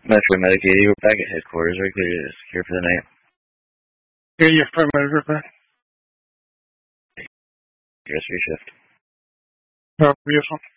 Metro medicated. We're back at headquarters. We're clear to secure for the night. Yeah, you're affirmative, Ripper. Rest of your shift. Beautiful.